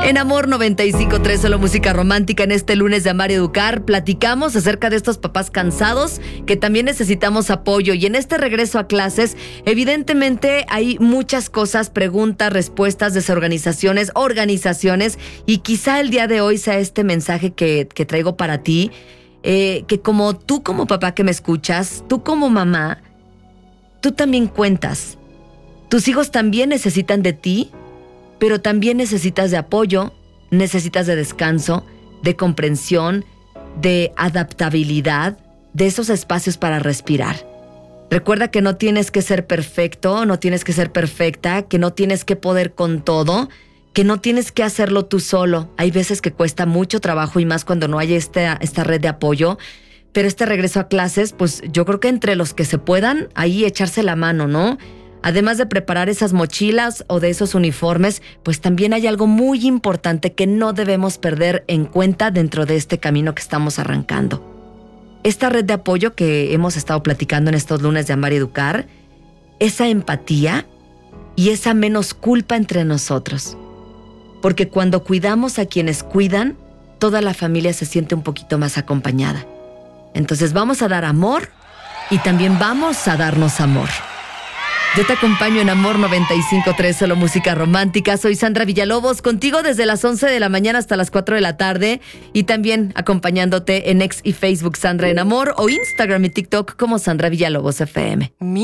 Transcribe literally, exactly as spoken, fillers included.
En Amor noventa y cinco punto tres, solo música romántica. En este lunes de Amar y Educar platicamos acerca de estos papás cansados que también necesitamos apoyo. Y en este regreso a clases, evidentemente hay muchas cosas, preguntas, respuestas, desorganizaciones, organizaciones. Y quizá el día de hoy sea este mensaje que, que traigo para ti, eh, que como tú como papá que me escuchas, tú como mamá, tú también cuentas. Tus hijos también necesitan de ti, pero también necesitas de apoyo, necesitas de descanso, de comprensión, de adaptabilidad, de esos espacios para respirar. Recuerda que no tienes que ser perfecto, no tienes que ser perfecta, que no tienes que poder con todo, que no tienes que hacerlo tú solo. Hay veces que cuesta mucho trabajo y más cuando no hay esta, esta red de apoyo. Pero este regreso a clases, pues yo creo que entre los que se puedan, ahí echarse la mano, ¿no? Además de preparar esas mochilas o de esos uniformes, pues también hay algo muy importante que no debemos perder en cuenta dentro de este camino que estamos arrancando. Esta red de apoyo que hemos estado platicando en estos lunes de Amar y Educar, esa empatía y esa menos culpa entre nosotros. Porque cuando cuidamos a quienes cuidan, toda la familia se siente un poquito más acompañada. Entonces vamos a dar amor y también vamos a darnos amor. Yo te acompaño en Amor noventa y cinco punto tres, solo música romántica. Soy Sandra Villalobos, contigo desde las once de la mañana hasta las cuatro de la tarde. Y también acompañándote en X y Facebook Sandra en Amor o Instagram y TikTok como Sandra Villalobos F M.